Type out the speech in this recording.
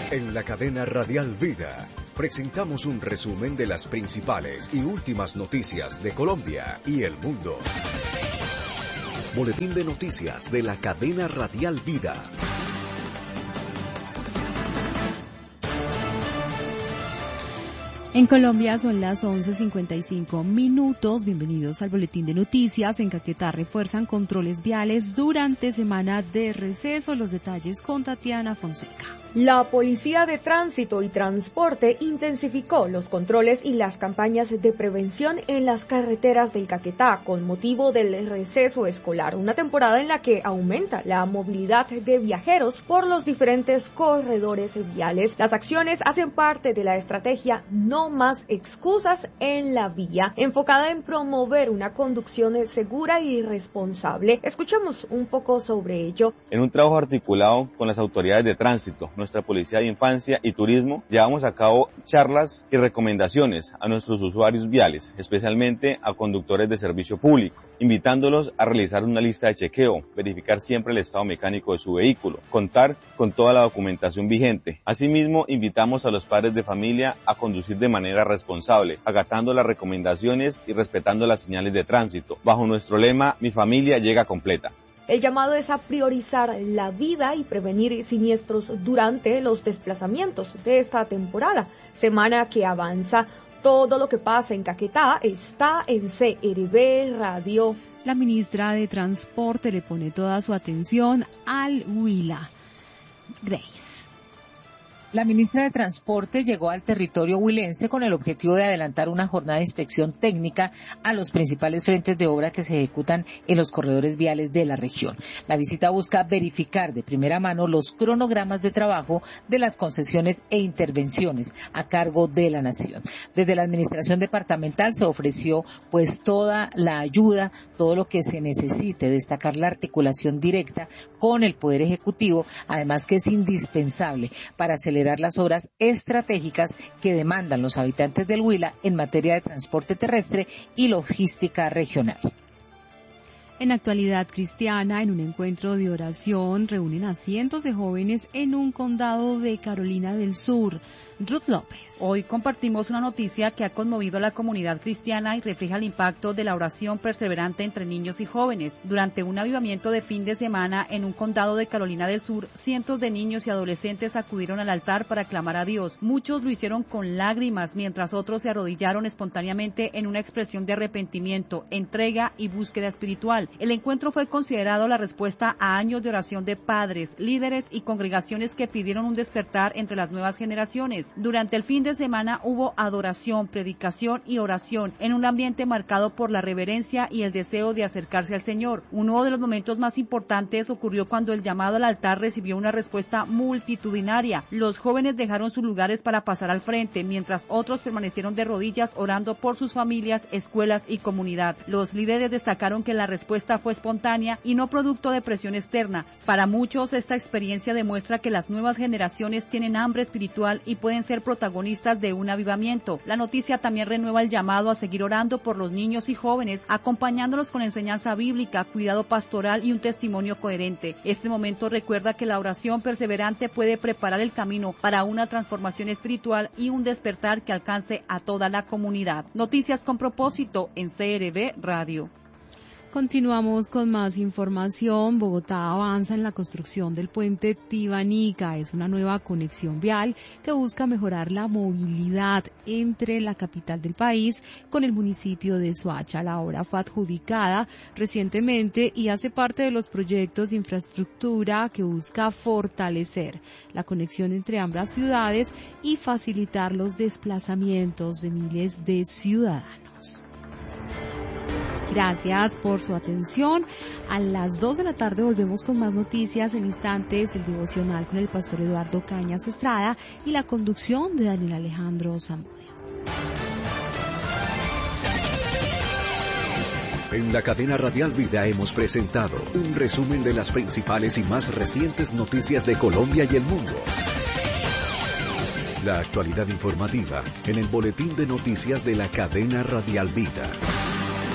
En la cadena Radial Vida presentamos un resumen de las principales y últimas noticias de Colombia y el mundo. Boletín de noticias de la cadena Radial Vida. En Colombia son las 11:55. Bienvenidos al Boletín de Noticias. En Caquetá refuerzan controles viales durante semana de receso. Los detalles con Tatiana Fonseca. La Policía de Tránsito y Transporte intensificó los controles y las campañas de prevención en las carreteras del Caquetá con motivo del receso escolar, una temporada en la que aumenta la movilidad de viajeros por los diferentes corredores viales. Las acciones hacen parte de la estrategia No Más Excusas en la Vía, enfocada en promover una conducción segura y responsable. Escuchemos un poco sobre ello. En un trabajo articulado con las autoridades de tránsito, nuestra Policía de Infancia y Turismo, llevamos a cabo charlas y recomendaciones a nuestros usuarios viales, especialmente a conductores de servicio público, invitándolos a realizar una lista de chequeo, verificar siempre el estado mecánico de su vehículo, contar con toda la documentación vigente. Asimismo, invitamos a los padres de familia a conducir de manera responsable, acatando las recomendaciones y respetando las señales de tránsito. Bajo nuestro lema, mi familia llega completa. El llamado es a priorizar la vida y prevenir siniestros durante los desplazamientos de esta temporada, semana que avanza. Todo lo que pasa en Caquetá está en CRB Radio. La ministra de Transporte le pone toda su atención al Huila. Grace. La ministra de Transporte llegó al territorio huilense con el objetivo de adelantar una jornada de inspección técnica a los principales frentes de obra que se ejecutan en los corredores viales de la región. La visita busca verificar de primera mano los cronogramas de trabajo de las concesiones e intervenciones a cargo de la nación. Desde la administración departamental se ofreció pues toda la ayuda, todo lo que se necesite, destacar la articulación directa con el Poder Ejecutivo, además que es indispensable para acelerar las obras estratégicas que demandan los habitantes del Huila en materia de transporte terrestre y logística regional. En Actualidad Cristiana, en un encuentro de oración, reúnen a cientos de jóvenes en un condado de Carolina del Sur. Ruth López. Hoy compartimos una noticia que ha conmovido a la comunidad cristiana y refleja el impacto de la oración perseverante entre niños y jóvenes. Durante un avivamiento de fin de semana en un condado de Carolina del Sur, cientos de niños y adolescentes acudieron al altar para clamar a Dios. Muchos lo hicieron con lágrimas, mientras otros se arrodillaron espontáneamente en una expresión de arrepentimiento, entrega y búsqueda espiritual. El encuentro fue considerado la respuesta a años de oración de padres, líderes y congregaciones que pidieron un despertar entre las nuevas generaciones. Durante el fin de semana hubo adoración, predicación y oración en un ambiente marcado por la reverencia y el deseo de acercarse al Señor. Uno de los momentos más importantes ocurrió cuando el llamado al altar recibió una respuesta multitudinaria. Los jóvenes dejaron sus lugares para pasar al frente, mientras otros permanecieron de rodillas orando por sus familias, escuelas y comunidad. Los líderes destacaron que la respuesta fue espontánea y no producto de presión externa. Para muchos, esta experiencia demuestra que las nuevas generaciones tienen hambre espiritual y pueden ser protagonistas de un avivamiento. La noticia también renueva el llamado a seguir orando por los niños y jóvenes, acompañándolos con enseñanza bíblica, cuidado pastoral y un testimonio coherente. Este momento recuerda que la oración perseverante puede preparar el camino para una transformación espiritual y un despertar que alcance a toda la comunidad. Noticias con propósito en CRB Radio. Continuamos con más información. Bogotá avanza en la construcción del puente Tibanica. Es una nueva conexión vial que busca mejorar la movilidad entre la capital del país con el municipio de Soacha. La obra fue adjudicada recientemente y hace parte de los proyectos de infraestructura que busca fortalecer la conexión entre ambas ciudades y facilitar los desplazamientos de miles de ciudadanos. Gracias por su atención. A las 2 de la tarde volvemos con más noticias. En instantes, el devocional con el pastor Eduardo Cañas Estrada y la conducción de Daniel Alejandro Zamudio. En la cadena Radial Vida hemos presentado un resumen de las principales y más recientes noticias de Colombia y el mundo. La actualidad informativa en el boletín de noticias de la cadena Radial Vida.